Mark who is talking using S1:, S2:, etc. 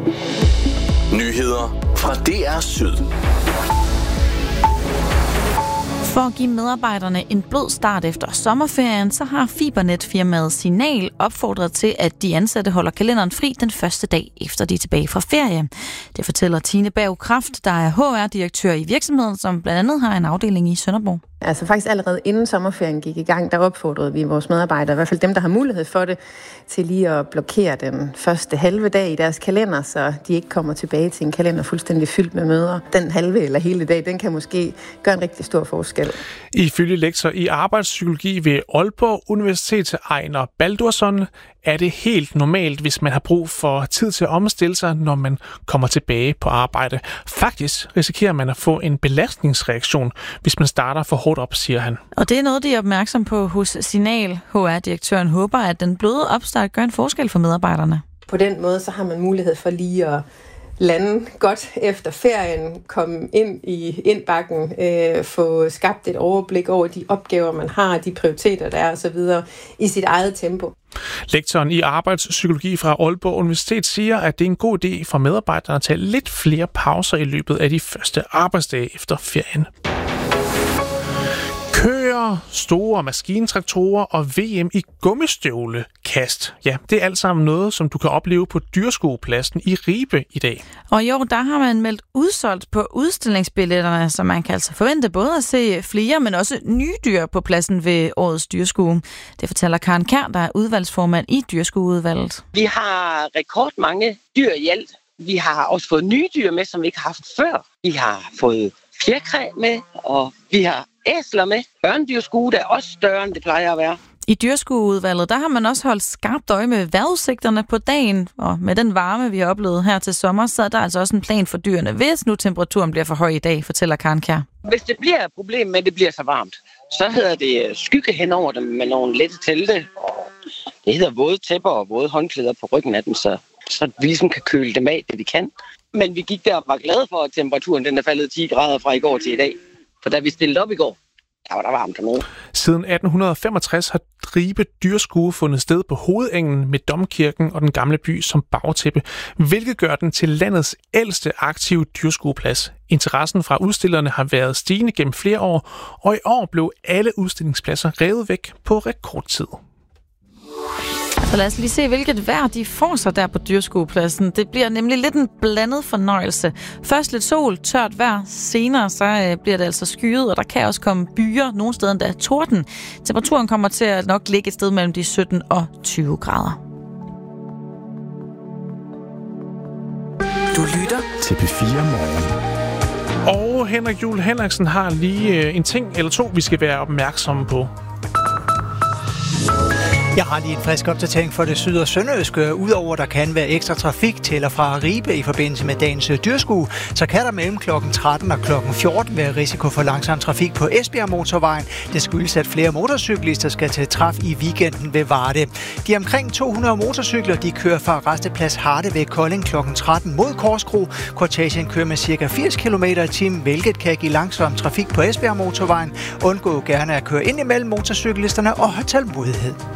S1: Nyheder fra DR Syd.
S2: For at give medarbejderne en blød start efter sommerferien, så har Fibernet-firmaet Signal opfordret til, at de ansatte holder kalenderen fri den første dag, efter de er tilbage fra ferie. Det fortæller Tine Berg Kraft, der er HR-direktør i virksomheden, som blandt andet har en afdeling i Sønderborg.
S3: Altså faktisk allerede inden sommerferien gik i gang, der opfordrede vi vores medarbejdere, i hvert fald dem, der har mulighed for det, til lige at blokere den første halve dag i deres kalender, så de ikke kommer tilbage til en kalender fuldstændig fyldt med møder. Den halve eller hele dag, den kan måske gøre en rigtig stor forskel.
S4: Ifølge lektor i arbejdspsykologi ved Aalborg Universitet, Ejner Baldursson, er det helt normalt, hvis man har brug for tid til at omstille sig, når man kommer tilbage på arbejde. Faktisk risikerer man at få en belastningsreaktion, hvis man starter for hårdt op, siger han.
S2: Og det er noget, de er opmærksom på hos Signal. HR-direktøren håber, at den bløde opstart gør en forskel for medarbejderne.
S3: På den måde så har man mulighed for lige at lande godt efter ferien, komme ind i indbakken, få skabt et overblik over de opgaver, man har, de prioriteter, der er osv. i sit eget tempo.
S4: Lektoren i arbejdspsykologi fra Aalborg Universitet siger, at det er en god idé for medarbejderne at tage lidt flere pauser i løbet af de første arbejdsdage efter ferien. Køer, store maskintraktorer og VM i gummistøvlekast. Ja, det er alt sammen noget, som du kan opleve på Dyrskuepladsen i Ribe i dag.
S2: Og i år, der har man meldt udsolgt på udstillingsbilletterne, så man kan altså forvente både at se flere, men også nye dyr på pladsen ved årets dyrskue. Det fortæller Karen Kjær, der er udvalgsformand i Dyrskueudvalget.
S5: Vi har rekordmange dyr i alt. Vi har også fået nye dyr med, som vi ikke har haft før. Vi har fået fjerkræ med, og vi har æsler med. Ørnedyrskue, der er også større, end det plejer at være.
S2: I Dyrskueudvalget, der har man også holdt skarpt øje med vejrudsigterne på dagen, og med den varme, vi har oplevet her til sommer, så er der altså også en plan for dyrene, hvis nu temperaturen bliver for høj i dag, fortæller Karen Kjær.
S5: Hvis det bliver et problem med, at det bliver så varmt, så hedder det skygge hen over dem med nogle lette telte, og det hedder våde tæpper og våde håndklæder på ryggen af dem, så vi ligesom kan køle dem af, det vi kan. Men vi gik der og var glade for, at temperaturen den er faldet 10 grader fra i går til i dag. For da vi stillede op i går, der var der varmt dernede.
S4: Siden 1865 har Ribe Dyrskue fundet sted på Hovedengen med Domkirken og den gamle by som bagtæppe, hvilket gør den til landets ældste aktive dyrskueplads. Interessen fra udstillerne har været stigende gennem flere år, og i år blev alle udstillingspladser revet væk på rekordtid.
S2: Så lad os lige se, hvilket vejr de får sig der på Dyrskuepladsen. Det bliver nemlig lidt en blandet fornøjelse. Først lidt sol, tørt vejr. Senere så bliver det altså skyet, og der kan også komme byer. Nogle steder endda torden. Temperaturen kommer til at nok ligge et sted mellem de 17 og 20 grader.
S1: Du lytter til P4 Morgen.
S4: Og Henrik Juhl Henriksen har lige en ting eller to, vi skal være opmærksomme på.
S6: Jeg har lige en frisk opdatering for det syd- og sønderjyske. Udover der kan være ekstra trafik til og fra Ribe i forbindelse med dagens dyrskue, så kan der mellem kl. 13 og kl. 14 være risiko for langsom trafik på Esbjerg Motorvejen. Det skyldes, at flere motorcyklister skal til træf i weekenden ved Varde. De omkring 200 motorcykler de kører fra resteplads Harde ved Kolding kl. 13 mod Korskro. Kortegen kører med ca. 80 km/t, hvilket kan give langsom trafik på Esbjerg Motorvejen. Undgå gerne at køre ind imellem motorcyklisterne og have tålmodighed.